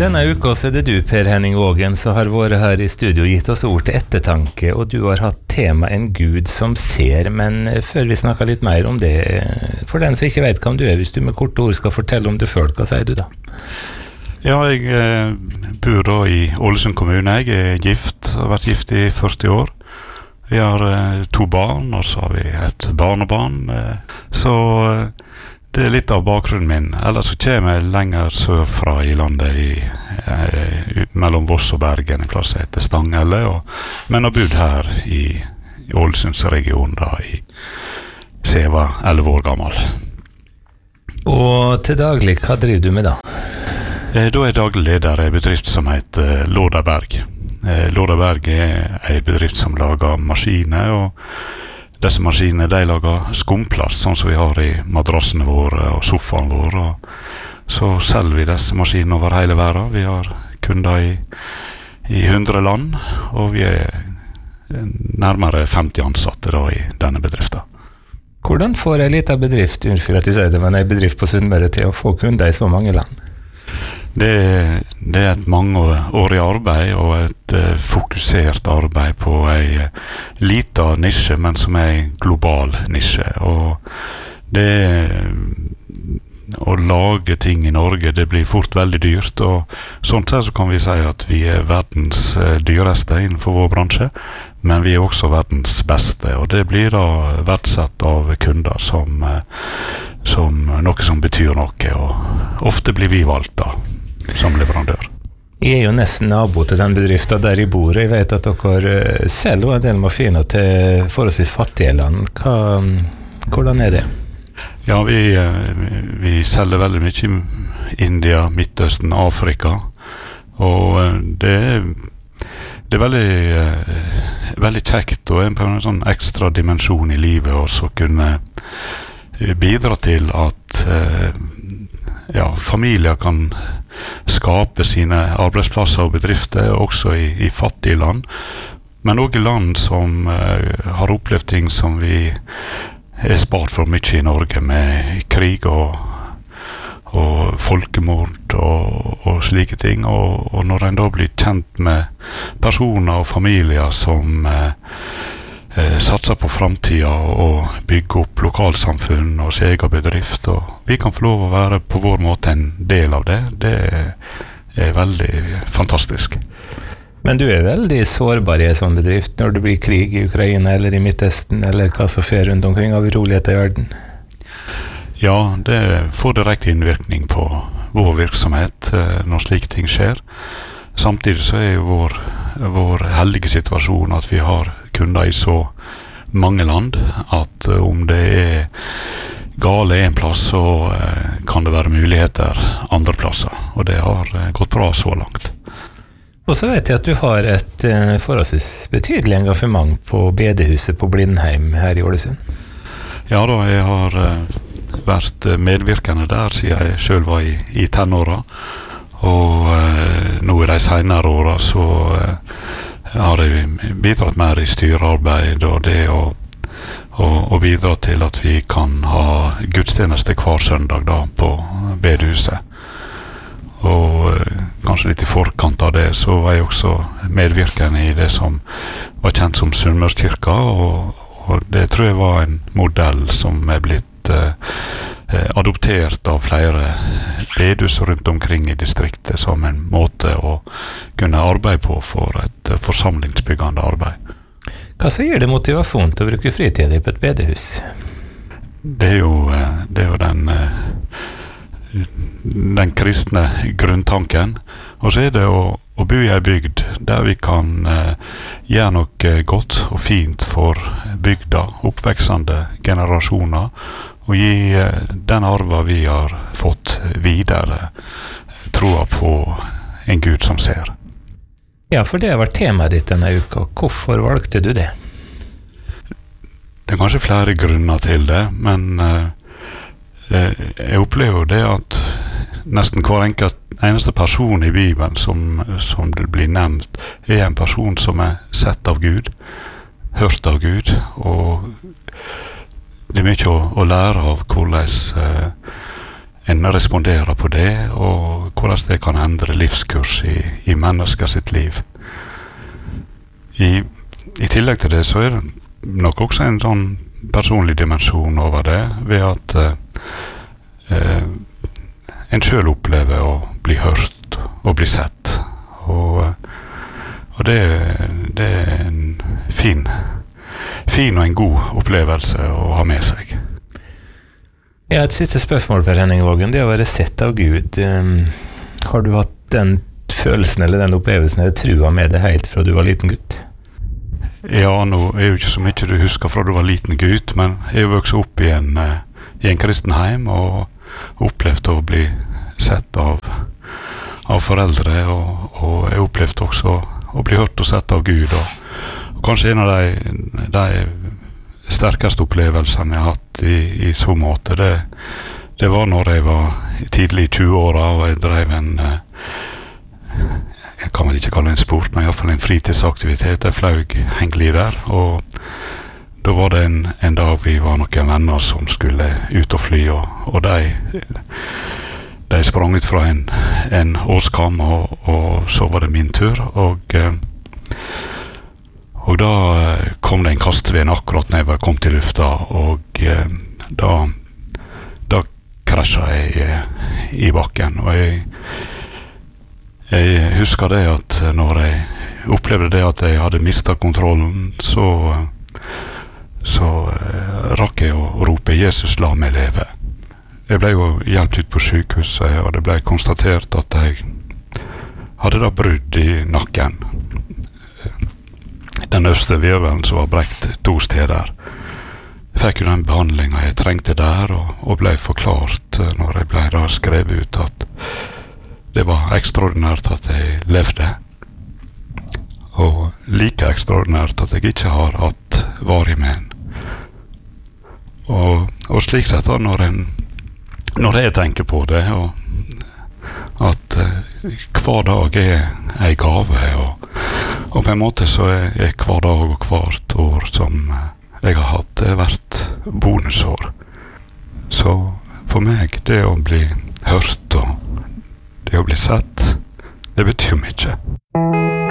Denne uka så det du, Per Henning Vågen, som har vært her I studio gitt oss ord til ettertanke, og du har hatt tema en Gud som ser, men før vi snakker litt mer om det, for den som ikke vet hvem du hvis du med korte ord skal fortelle om det selv, hva sier du da? Ja, jeg bor da I Ålesund kommune, jeg gift, har vært gift I 40 år. Vi har 2 barn, og så har vi et barnebarn, så det litt av bakgrunnen min. Ellers så kommer jeg lenger sørfra I landet, mellom Voss og Bergen, I plass heter Stangelle, men har bodd her I Ålesundsregionen da, siden jeg var 11 år gammel. Og til daglig, hva driver du med da? Da jeg daglig leder I bedrift som heter Lådaberg. Lådaberg en bedrift som lager maskiner, og disse maskinene, de lager skumplast, sånn som vi har I madrassene våre og sofaen vår, og så selger vi disse maskinene over hele verden. Vi har kunder I 100 land, og vi nærmere 50 ansatte da I denne bedriften. Hvordan får en liten bedrift, unnskyld at jeg sier det, men en bedrift på Sunnmøre til å få kunder I så mange land? Det et mangeårig arbeid og et fokusert arbeid på en liten nisje, men som en global nisje. Og det å lage ting I Norge, det blir fort veldig dyrt, og sånn sett så kan vi si at vi verdens dyreste innenfor vår bransje, men vi også verdens beste, og det blir da verdsatt av kunder som noe som betyr noe, og ofte blir vi valgt da som leverandør. Jeg jo nesten nabo til den bedriften der jeg bor. Jeg vet at dere selger en del maskiner til forholdsvis fattige land. Hvordan det? Ja, vi selger veldig mye I India, Midtøsten, Afrika, og det veldig kjekt og en sånn ekstra dimensjon I livet også kunne bidra til at familier kan skape sine arbeidsplasser og bedrifter også I fattige land, men også I land som har opplevd ting som vi spart for mye I Norge med krig og folkemord og slike ting, og når en da blir kjent med personer og familier som satser på fremtiden og bygger opp lokalsamfunn og sin egen bedrift, og vi kan få lov å være på vår måte en del av det. Det veldig fantastisk. Men du veldig sårbar I en sånn bedrift når det blir krig I Ukraina eller I Midtøsten, eller hva som skjer rundt omkring av uroligheter I verden? Ja, det får direkte innvirkning på vår virksomhet når slike ting skjer. Samtidig så vår heldige situasjon at vi har kunder I så mange land, at om det gale en plass, så kan det være muligheter andre plasser, og det har gått bra så langt. Og så vet jeg at du har et forholdsvis betydelig engasjement på bedehuset på Blindheim her I Ålesund. Ja da, jeg har vært medvirkende der siden jeg selv var I tenåra, og nå I de senere årene så har jeg bidratt mer I styrearbeid og det å bidra til at vi kan ha gudstjeneste hver søndag da på bedehuset. Og kanskje litt I forkant av det så var jeg også medvirkende I det som var kjent som Sunnmørskirka, og det tror jeg var en modell som blitt adoptert av flere bedehus rundt omkring I distriktet som en måte å kunne arbeide på for et forsamlingsbyggende arbeid. Hva så gir det motivasjon til å bruke fritiden på et bedehus? Det jo den kristne grunntanken, og så det å bo I en bygd der vi kan gjøre noe godt og fint for bygda, oppveksende generasjoner, og gi den arva vi har fått videre, troa på en Gud som ser. Ja, for det har vært temaet ditt denne uka. Hvorfor valgte du det? Det kanskje flere grunner til det, men jeg opplever det at nesten hver eneste person I Bibelen som det blir nevnt, en person som sett av Gud, hørt av Gud, og det mye å lære av hvordan en responderer på det, og hvordan hvordan det kan endre livskurs i mennesker sitt liv. I tillegg til det så det nok også en sånn personlig dimensjon over det, ved at en selv opplever å bli hørt og bli sett. Og det en fin og en god opplevelse å ha med seg. Ja, et siste spørsmål, Per Henning Vågen. Det å være sett av Gud, har du hatt den følelsen eller den opplevelsen eller trua med det helt fra du var liten gutt? Ja, nå jo ikke så mye du husker fra du var liten gutt, men jeg vokste opp i en kristenheim og opplevde å bli sett av foreldre, og jeg opplevde også å bli hørt og sett av Gud. Og kanskje en av de sterkeste opplevelsene jeg har hatt i så måte, det var når jeg var tidlig i 20-åra, og jeg drev jeg kan vel ikke kalle det en sport, men i hvert fall en fritidsaktivitet. Jeg flaug hengelig der, og da var det en dag vi var noen venner som skulle ut og fly, og de sprang ut fra en åskam, og så var det min tur, og da kom det en kastvind akkurat når jeg kom til lufta, og da krasjet jeg i bakken, og jeg husker det at når jeg opplevde det at jeg hadde mistet kontrollen, så rakk jeg å rope «Jesus, la meg leve». Jeg ble jo hjelpt ut på sykehuset, og det ble konstatert at jeg hadde da brudd i nakken. Den øverste virvelen som var brekt 2 steder. Jeg fikk jo den behandlingen jeg trengte der, og ble forklart når jeg ble da skrevet ut at det var ekstraordinært at jeg levde, og like ekstraordinært at jeg ikke har hatt varig men. Og slik sett da, når jeg tenker på det, og at hver dag en gave, og på en måte så hver dag og hvert år som jeg har hatt, vært bonusår. Så for meg, det å bli hørt og det å bli sett, det betyr mye.